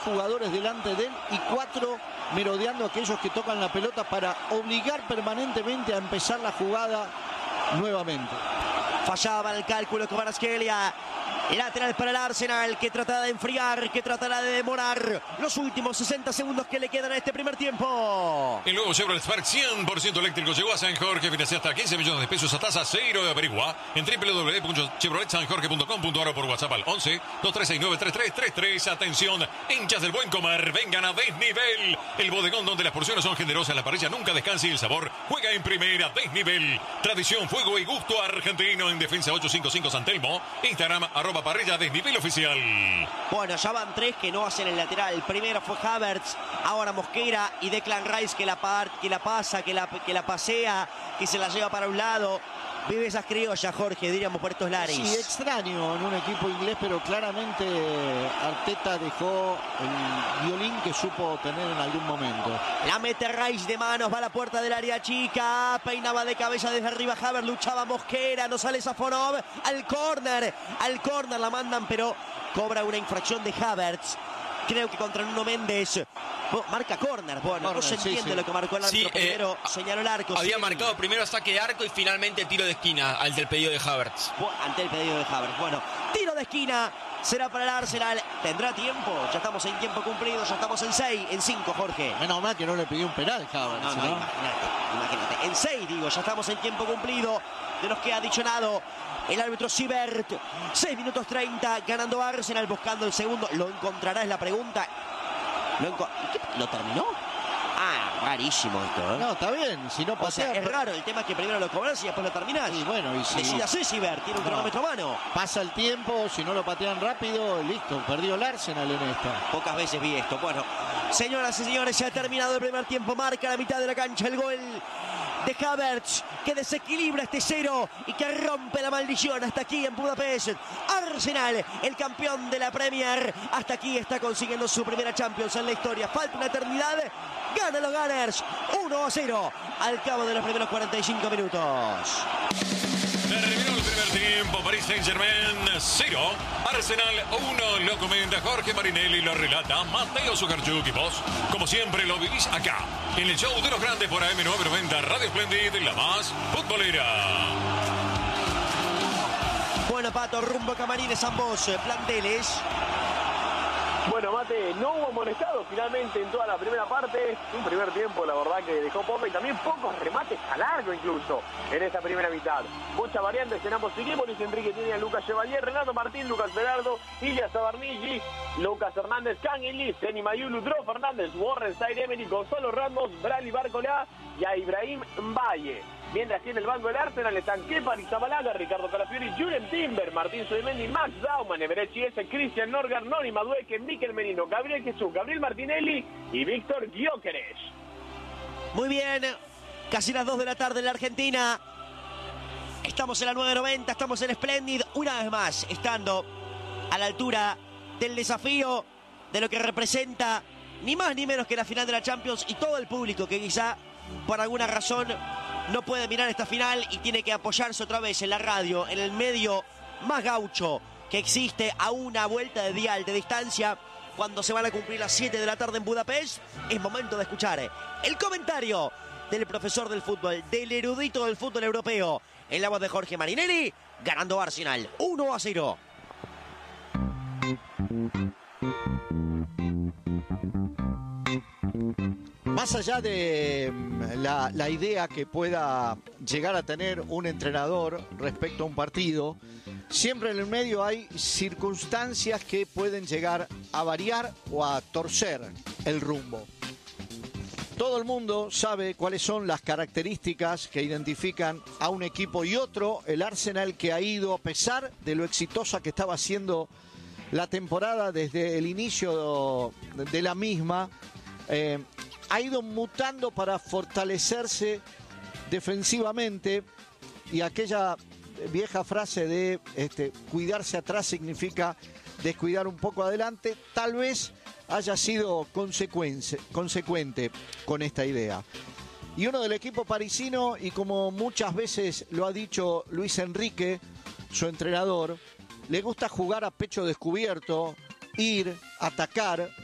jugadores delante de él y 4 merodeando a aquellos que tocan la pelota para obligar permanentemente a empezar la jugada nuevamente. Fallaba el cálculo con Kvaratskhelia. Lateral para el Arsenal, que tratará de enfriar, que tratará de demorar los últimos 60 segundos que le quedan a este primer tiempo. El nuevo Chevrolet Spark 100% eléctrico llegó a San Jorge, financia hasta 15 millones de pesos a tasa cero. Averigua en www.chevroletsanjorge.com.ar o por WhatsApp al 11-2369-3333. Atención, hinchas del Buen Comer, vengan a Desnivel, el bodegón donde las porciones son generosas, la parrilla nunca descansa y el sabor juega en primera. Desnivel, tradición, fuego y gusto argentino. En Defensa 855 San Telmo, Instagram @parrilla Desnivel oficial. Bueno, ya van 3 que no hacen el lateral. Primero fue Havertz, ahora Mosquera y Declan Rice que la pasa, que la pasea, que se la lleva para un lado. Vive esas criollas, Jorge, diríamos por estos lares. Sí, extraño en un equipo inglés, pero claramente Arteta dejó el violín que supo tener en algún momento. La mete Rice de manos, va a la puerta del área chica, peinaba de cabeza desde arriba Havertz, luchaba Mosquera, no sale Safonov, al córner la mandan, pero cobra una infracción de Havertz. Creo que contra Nuno Méndez. Marca córner. Bueno, no se entiende lo que marcó el árbitro. Primero señaló el arco. Había marcado primero saque de arco y finalmente tiro de esquina ante el pedido de Havertz. Ante el pedido de Havertz. Bueno, tiro de esquina. Será para el Arsenal. ¿Tendrá tiempo? Ya estamos en tiempo cumplido. Ya estamos en 6, en 5, Jorge. Menos mal que no le pidió un penal, Havertz. No, imagínate. En 6, digo. Ya estamos en tiempo cumplido. De los que ha adicionado el árbitro Siebert. 6 minutos 30. Ganando Arsenal. Buscando el segundo. ¿Lo encontrará? Es la pregunta. ¿Lo terminó? Rarísimo esto, ¿eh? No, está bien. Si no pasea, es raro. El tema es que primero lo cobras y después lo terminás. Y bueno, y si decídase Siebert, tiene un cronómetro a mano. Pasa el tiempo, si no lo patean rápido, listo, perdió el Arsenal en esta. Pocas veces vi esto. Bueno, señoras y señores, se ha terminado el primer tiempo. Marca a la mitad de la cancha el gol de Havertz, que desequilibra este 0 y que rompe la maldición hasta aquí en Budapest. Arsenal, el campeón de la Premier, hasta aquí está consiguiendo su primera Champions en la historia. Falta una eternidad. Ganan los Gunners 1-0 al cabo de los primeros 45 minutos. Terminó el primer tiempo, Paris Saint-Germain 0, Arsenal 1, lo comenta Jorge Marinelli, lo relata Mateo Zuccarchuk y vos, como siempre, lo vivís acá, en el show de los grandes por AM990 Radio Splendid, la más futbolera. Bueno, Pato, rumbo camarines ambos planteles. Bueno, Mate, no hubo molestados finalmente en toda la primera parte. Un primer tiempo, la verdad, que dejó poco y también pocos remates a largo incluso en esta primera mitad. Muchas variantes en ambos equipos. Luis Enrique tiene a Lucas Chevalier, Renato Martín, Lucas Berardo, Ilya Zabarnigi, Lucas Hernández, Canguilí, Seni Mayulu, Dro Fernández, Warren Zaire-Emery, Gonzalo Ramos, Bradley Barcolá y a Ibrahim Mbaye. Mientras que en el banco del Arsenal están Kepa Arrizabalaga, Ricardo Calafiori, Julen Timber, Martín Zubimendi, Max Dauman, Everett Chiesa, Christian Norgard, Noni Madueque, Mikel Merino, Gabriel Jesús, Gabriel Martinelli y Víctor Gyökeres. Muy bien, casi las 2 de la tarde en la Argentina. Estamos en la 990, estamos en Splendid, una vez más, estando a la altura del desafío de lo que representa ni más ni menos que la final de la Champions y todo el público que quizá por alguna razón no puede mirar esta final y tiene que apoyarse otra vez en la radio, en el medio más gaucho que existe, a una vuelta de dial de distancia. Cuando se van a cumplir las 7 de la tarde en Budapest, es momento de escuchar el comentario del profesor del fútbol, del erudito del fútbol europeo, en la voz de Jorge Marinelli, ganando Arsenal 1-0. Más allá de la idea que pueda llegar a tener un entrenador respecto a un partido, siempre en el medio hay circunstancias que pueden llegar a variar o a torcer el rumbo. Todo el mundo sabe cuáles son las características que identifican a un equipo y otro. El Arsenal, que ha ido, a pesar de lo exitosa que estaba siendo la temporada desde el inicio de la misma, ha ido mutando para fortalecerse defensivamente, y aquella vieja frase de cuidarse atrás significa descuidar un poco adelante, tal vez haya sido consecuente con esta idea. Y uno del equipo parisino, y como muchas veces lo ha dicho Luis Enrique, su entrenador, le gusta jugar a pecho descubierto, ir, atacar,